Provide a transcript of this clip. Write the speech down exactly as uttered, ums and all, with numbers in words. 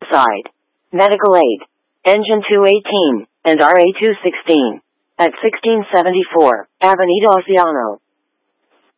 Homicide. Medical Aid. Engine two eighteen, and R A two sixteen. At sixteen seventy-four, Avenida Oceano.